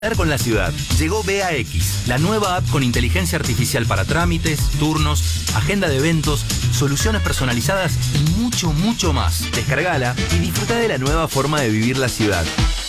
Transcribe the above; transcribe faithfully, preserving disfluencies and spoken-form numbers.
Con la ciudad. Llegó B A X, la nueva app con inteligencia artificial para trámites, turnos, agenda de eventos, soluciones personalizadas y mucho, mucho más. Descargala y disfruta de la nueva forma de vivir la ciudad.